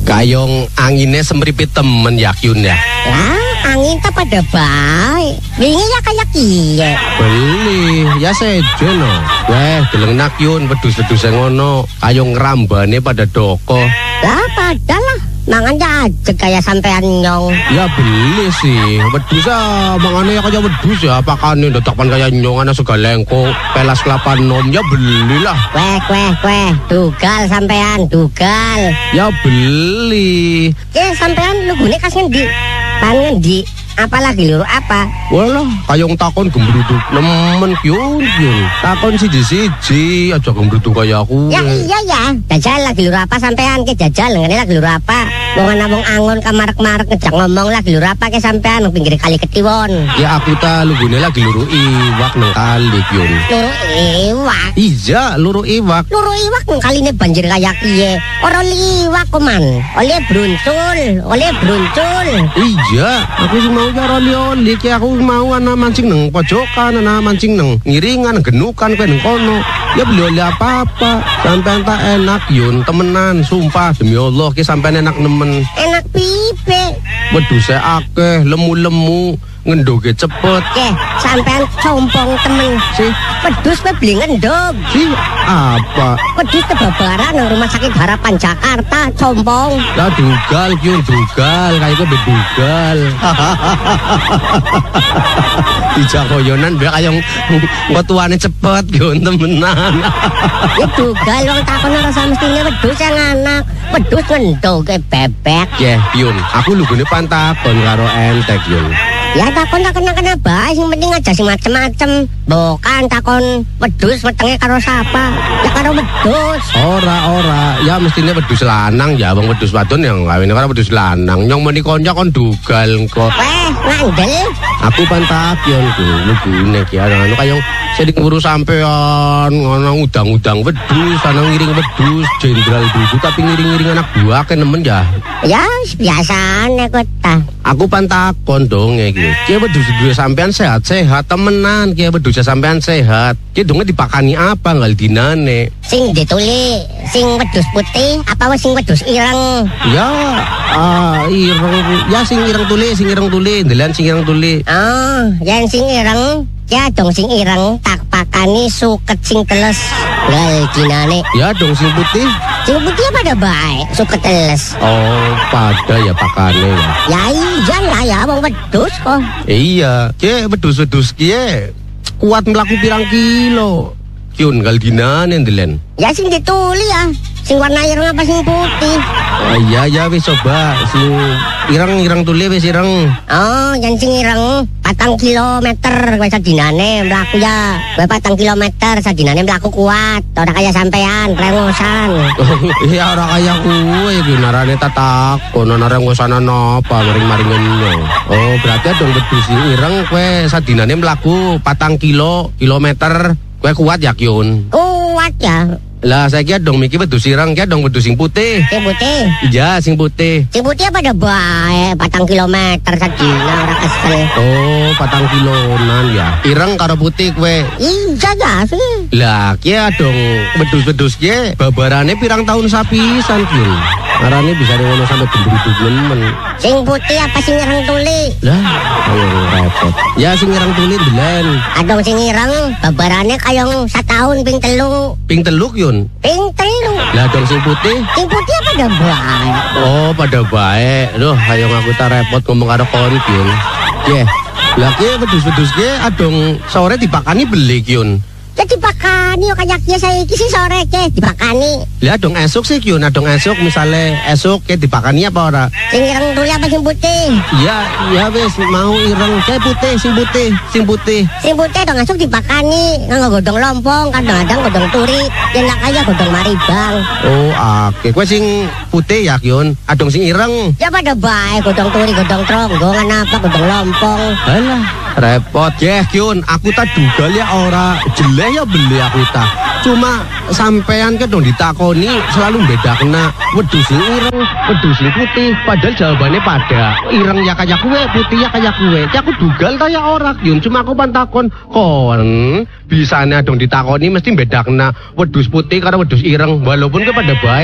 Kayong anginnya semripit temen ya Kyun ya. Lah, angin tak pada baik. Wingi ya kayak kiye. Beli, ya sejo no. Deleng nak Kyun, wedhus-wedhus ngono. Kayong ngrambane pada doko. Lah, padahal mangannya aja kayak sampean nyong. Ya beli sih, wedhus mangane kaya wedhus ya, pakane dadakan kaya nyong ana segalengko, pelas kelapa nom ya belilah. Weh, dugal sampean, dugal. Ya beli. Sampean lugune kas ngendi? Pan ngendi? Apalagi lho, apa? Walah, kayong takon gembruduk nemen Kyun. Takon siji-siji aja gembruduk kaya aku. Ya iya ya, jajal lagi lho apa sampean ke jajal ngene lagi lho apa? Wong ana wong angon kamarek-marek ngejak ngomong lagi lho apa ke sampean nang pinggir kali Ketiwon. Ya aku ta lugune lagi luru iwak nang kali Kyun. Luru iwak. Iya, luru iwak. Luru iwak nang kaline banjir kaya kiye. Ora liwak koman. Oleh bruncul. Iya, aku sih mau ya oli ki aku mau ana mancing nang pojokan, ana mancing nang ngiringan, genukan kowe nang kono. Ya beli oleh apa-apa. Sampean tak enak Yun, temenan, sumpah demi Allah ki sampean enak nemen. Enak pipe. Wedhuse akeh, lemu-lemu, ngendoge cepet. Sampean sombong temen. Sih, wedhus kowe beli ngendog. sih apa? Wedhus kebabaran nang Rumah Sakit Harapan Jakarta, sombong. Lah dugal Yun, dugal, kayak gue bedugal. Dijak koyonan biar kayong ngotuane cepet Yun, temenan. Ya dugal wong takon ora samestine wedhus yang anak. Wedhus ngendoge bebek. Yun, aku lugune pantakon karo entek Yun. Ya takon tak kena bae sing penting aja sing macem-macem. Bukan takon wedhus wetenge karo sapa? Ya karo wedhus. Ora. Ya mestine wedhus lanang ya, wong wedhus wadon yang ngawene karo wedhus lanang. Nyong meni konco kon dugal kok. Ngandel. Aku pantakon ku lugune ki anu kayong sing ngurus sampean ngono udang-udang wedhus, ana ngiring wedhus, jenderal duduk tapi ngiring-ngiring anak buah ke nemen ya. Ya biasane kok ta. Aku pantakon dong iki. Ki wedhus duwe sampean sehat-sehat temenan, ki wedhus sampean sehat. Ki donge dipakani apa ngal dinane? Sing dituli, sing wedhus putih apa wis sing wedhus ireng? Ya, ireng. Ya sing ireng tuli, ndelan sing ireng tuli. Oh, yang sing ireng. Ya dong sing ireng tak pakani suket sing teles. Ngal dinane. Ya dong sing putih. Sing putih pada baik, suket teles. Oh, pada ya pakane ya. Ya iya lah ya, wong wedhus kok. Iya, ki wedhus-wedhus ki kuat mlaku pirang kilo. Kyun gal dinane ndelen. Ya sing dituli ya. Sing warna ireng apa sing putih? Ya wis coba sing ireng tuli wis ireng. Oh, yang sing ireng 4 kilometer wis sadinane mlaku ya. Kowe 4 kilometer sadinane mlaku kuat. Ora kaya sampean rengosan. Ya ora kaya kowe iki narane tatakon ana rengosan napa maring-maringen. Oh, berarti dong wedhus sing ireng kowe sadinane mlaku 4 kilometer. Kowe kuat ya Kyun? Kuat ya. Lah saya kira dong miki wedhus ireng ki dong wedhus sing putih. Sing putih. Iya, sing putih. Sing putih apa ada bae 4 kilometer sadina ora kesel. Oh, 4 kilonan ya. Ireng karo putih kowe. Iya ya sih. Lah, ki dong wedhus-wedhus ki babarane pirang tahun sapisan Kyun. Arane bisa ngono sampe gendruduk nemen. Sing putih apa sing ireng tuli? Lah, ayo repot. Ya sing ireng tuli ndelen. Adong sing ireng babarane kayong 1 tahun ping 3. Ping teluk Yun. Ping 3. Lah dong sing putih. Sing putih apa ada bae? Oh, pada baik. Loh, ayo aku tak repot ngomong karo kon Kyun. Lah ki wedhus-wedhus ki adong sore dipakani beli Kyun. Ya dipakani yo kayak ya saiki sih sore ke dipakani. Lah dong esuk sih Kyun, adong esuk misale esuk ke dipakani apa ora? Sing ireng tuli apa sing putih? Ya wis mau ireng ke putih, sing putih. Sing putih dong esuk dipakani nganggo godhong lompong, kadang-kadang godhong turi, yen nak kaya godhong maribang. Oh, oke. Kowe sing putih ya Kyun, adong sing ireng. Ya pada bae godhong turi, godhong tronggongan apa godhong lompong. Alah, repot. Kyun, aku tak dugal ya ora jelek ya beli aku tak. Cuma sampean ke dong ditakoni selalu bedakna wedhus sing ireng, wedhus sing putih. Padahal jawabannya pada ireng ya kayak kue, putih ya kayak kue. Ya aku dugal ta ya ora Kyun. Cuma aku pantakon kon bisane dong ditakoni mesti bedakna wedhus putih karo wedhus ireng walaupun kepada bae.